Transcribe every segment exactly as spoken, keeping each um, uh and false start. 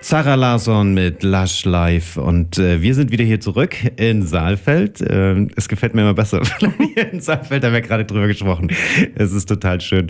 Zara Larsson mit Lush Life und äh, wir sind wieder hier zurück in Saalfeld. Ähm, es gefällt mir immer besser. Hier in Saalfeld haben wir gerade drüber gesprochen. Es ist total schön.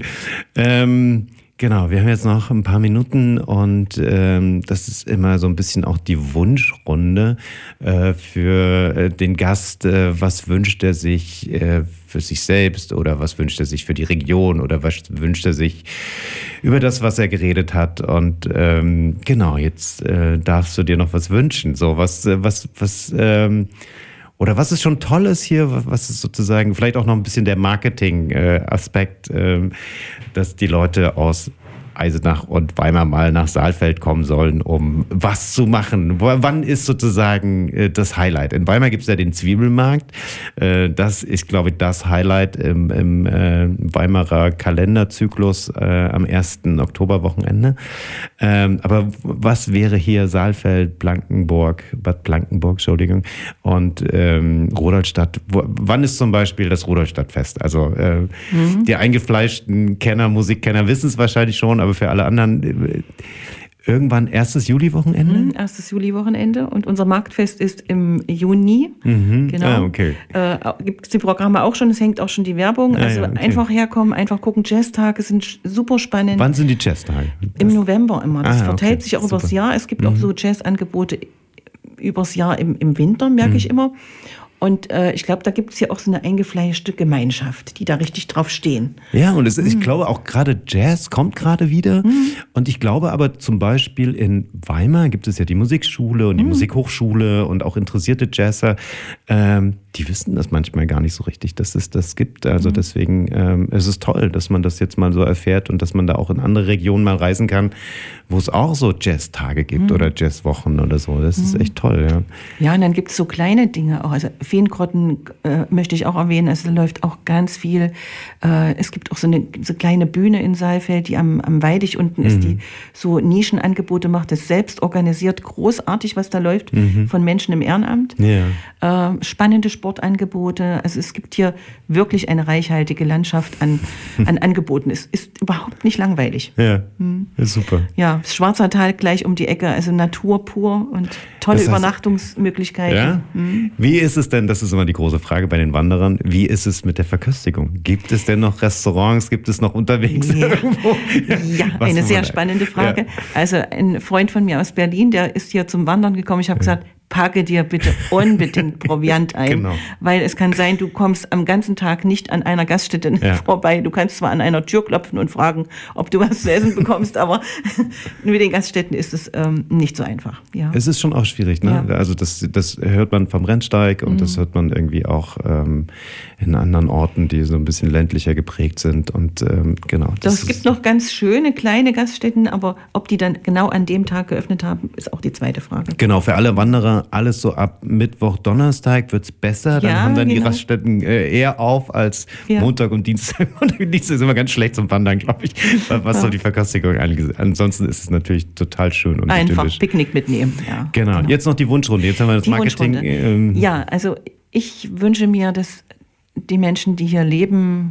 Ähm, genau, wir haben jetzt noch ein paar Minuten und ähm, das ist immer so ein bisschen auch die Wunschrunde äh, für äh, den Gast. Äh, was wünscht er sich äh, für sich selbst oder was wünscht er sich für die Region oder was wünscht er sich über das, was er geredet hat. Und ähm, genau, jetzt äh, darfst du dir noch was wünschen. So, was, was, was, ähm, oder was ist schon Tolles hier, was ist sozusagen vielleicht auch noch ein bisschen der Marketing-Aspekt, äh, dass die Leute aus Eisenach und Weimar mal nach Saalfeld kommen sollen, um was zu machen. W- wann ist sozusagen äh, das Highlight? In Weimar gibt es ja den Zwiebelmarkt. Äh, das ist, glaube ich, das Highlight im, im äh, Weimarer Kalenderzyklus äh, am ersten Oktoberwochenende. Ähm, aber was wäre hier Saalfeld, Blankenburg, Bad Blankenburg, Entschuldigung, und ähm, Rudolstadt? W- wann ist zum Beispiel das Rudolstadtfest? Also äh, mhm. die eingefleischten Kenner, Musikkenner wissen es wahrscheinlich schon, aber für alle anderen irgendwann erstes Juliwochenende? Mhm, erstes Juliwochenende und unser Marktfest ist im Juni. Mhm. Genau. Ah, okay. Äh, gibt es die Programme auch schon, es hängt auch schon die Werbung. Ah, also ja, okay. einfach herkommen, einfach gucken. Jazztage sind super spannend. Wann sind die Jazztage? Im November immer. Das Ah, verteilt okay. sich auch Super. übers Jahr. Es gibt Mhm. auch so Jazzangebote übers Jahr im, im Winter, merke Mhm. ich immer. Und äh, ich glaube, da gibt es ja auch so eine eingefleischte Gemeinschaft, die da richtig drauf stehen. Ja, und es, ich glaube auch gerade Jazz kommt gerade wieder. Mhm. Und ich glaube aber zum Beispiel in Weimar gibt es ja die Musikschule und die mhm. Musikhochschule und auch interessierte Jazzer. Ähm, die wissen das manchmal gar nicht so richtig, dass es das gibt. Also mhm. deswegen ähm, es ist es toll, dass man das jetzt mal so erfährt und dass man da auch in andere Regionen mal reisen kann, wo es auch so Jazztage gibt mhm. oder Jazzwochen oder so. Das mhm. ist echt toll, ja. Ja, und dann gibt es so kleine Dinge auch. Also Feengrotten äh, möchte ich auch erwähnen. Also da läuft auch ganz viel. Äh, es gibt auch so eine so kleine Bühne in Saalfeld, die am, am Weidig unten mhm. ist, die so Nischenangebote macht. Das ist selbst organisiert, großartig, was da läuft, mhm. von Menschen im Ehrenamt. Ja. Äh, spannende Sportangebote. Also es gibt hier wirklich eine reichhaltige Landschaft an, an Angeboten. Es ist überhaupt nicht langweilig. Ja, mhm. ist super. Ja, das Schwarzertal gleich um die Ecke, also Natur pur und tolle das heißt, Übernachtungsmöglichkeiten. Ja? Mhm. Wie ist es denn, das ist immer die große Frage bei den Wanderern, wie ist es mit der Verköstigung? Gibt es denn noch Restaurants, gibt es noch unterwegs ja. irgendwo? Ja, Was eine sehr spannende Frage. Ja. Also ein Freund von mir aus Berlin, der ist hier zum Wandern gekommen. Ich habe ja. gesagt, packe dir bitte unbedingt Proviant ein, genau. weil es kann sein, du kommst am ganzen Tag nicht an einer Gaststätte ja. vorbei. Du kannst zwar an einer Tür klopfen und fragen, ob du was zu essen bekommst, aber mit den Gaststätten ist es ähm, nicht so einfach. Ja. Es ist schon auch schwierig, ne? Ja. Also das, das hört man vom Rennsteig und mhm. das hört man irgendwie auch ähm, in anderen Orten, die so ein bisschen ländlicher geprägt sind und ähm, genau. Das es gibt noch ganz schöne kleine Gaststätten, aber ob die dann genau an dem Tag geöffnet haben, ist auch die zweite Frage. Genau, für alle Wanderer alles so ab Mittwoch, Donnerstag wird es besser. Dann ja, haben dann genau. die Raststätten äh, eher auf als ja. Montag und Dienstag. Montag und Dienstag ist immer ganz schlecht zum Wandern, glaube ich, was ja. so die Verköstigung angeht. Ansonsten ist es natürlich total schön und einfach idyllisch. Picknick mitnehmen. Ja, genau. genau. Jetzt noch die Wunschrunde. Jetzt haben wir das die Marketing. Ähm ja, also ich wünsche mir, dass die Menschen, die hier leben,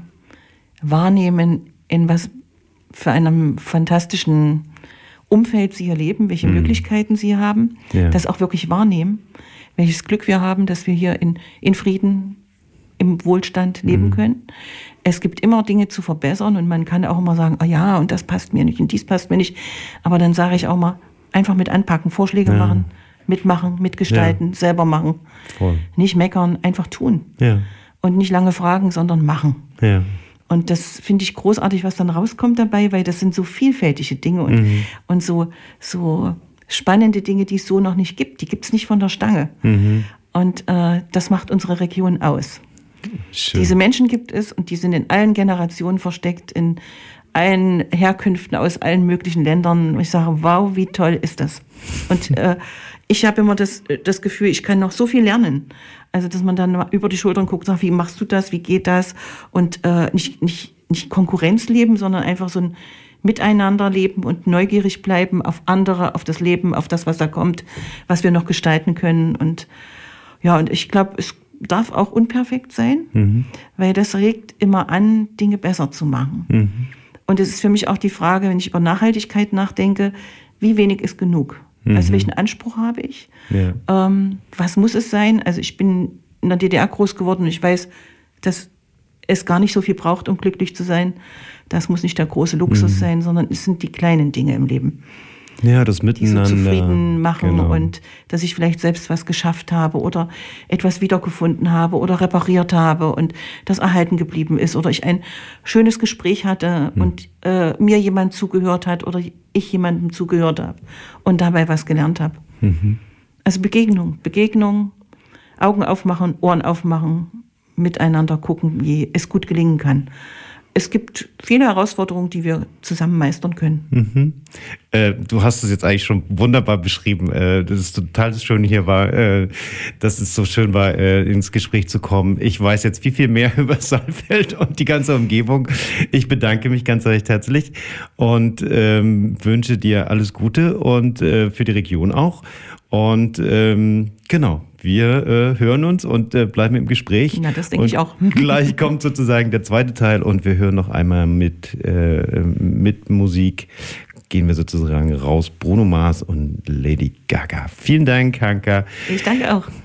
wahrnehmen, in was für einem fantastischen Umfeld sie hier leben, welche mhm. Möglichkeiten sie haben, ja. das auch wirklich wahrnehmen, welches Glück wir haben, dass wir hier in, in Frieden, im Wohlstand leben mhm. können. Es gibt immer Dinge zu verbessern und man kann auch immer sagen, oh ja, und das passt mir nicht und dies passt mir nicht. Aber dann sage ich auch mal, einfach mit anpacken, Vorschläge ja. machen, mitmachen, mitgestalten, ja. selber machen. Voll. Nicht meckern, einfach tun. Ja. Und nicht lange fragen, sondern machen. Ja. Und das finde ich großartig, was dann rauskommt dabei, weil das sind so vielfältige Dinge und, mhm. und so, so spannende Dinge, die es so noch nicht gibt. Die gibt es nicht von der Stange. Mhm. Und äh, das macht unsere Region aus. Schön. Diese Menschen gibt es und die sind in allen Generationen versteckt, in allen Herkünften aus allen möglichen Ländern. Und ich sage, wow, wie toll ist das? Und äh, ich habe immer das, das Gefühl, ich kann noch so viel lernen. Also, dass man dann über die Schultern guckt, sagt, wie machst du das, wie geht das? Und äh, nicht, nicht, nicht Konkurrenz leben, sondern einfach so ein Miteinander leben und neugierig bleiben auf andere, auf das Leben, auf das, was da kommt, was wir noch gestalten können. Und ja, und ich glaube, es darf auch unperfekt sein, mhm. weil das regt immer an, Dinge besser zu machen. Mhm. Und es ist für mich auch die Frage, wenn ich über Nachhaltigkeit nachdenke, wie wenig ist genug? Mhm. Also welchen Anspruch habe ich? Ja. Ähm, was muss es sein? Also ich bin in der D D R groß geworden und ich weiß, dass es gar nicht so viel braucht, um glücklich zu sein. Das muss nicht der große Luxus mhm. sein, sondern es sind die kleinen Dinge im Leben. Ja, das Miteinander. Die so zufrieden machen genau. und dass ich vielleicht selbst was geschafft habe oder etwas wiedergefunden habe oder repariert habe und das erhalten geblieben ist oder ich ein schönes Gespräch hatte mhm. und äh, mir jemand zugehört hat oder ich jemandem zugehört habe und dabei was gelernt habe. Mhm. Also Begegnung, Begegnung, Augen aufmachen, Ohren aufmachen, miteinander gucken, wie es gut gelingen kann. Es gibt viele Herausforderungen, die wir zusammen meistern können. Mhm. Äh, du hast es jetzt eigentlich schon wunderbar beschrieben. Äh, das ist total schön hier war, äh, dass es so schön war, äh, ins Gespräch zu kommen. Ich weiß jetzt viel, viel mehr über Saalfeld und die ganze Umgebung. Ich bedanke mich ganz recht herzlich und ähm, wünsche dir alles Gute und äh, für die Region auch. Und ähm, genau, wir äh, hören uns und äh, bleiben im Gespräch. Ja, das denke ich auch. Gleich kommt sozusagen der zweite Teil und wir hören noch einmal mit, äh, mit Musik. Gehen wir sozusagen raus. Bruno Mars und Lady Gaga. Vielen Dank, Hanka. Ich danke auch.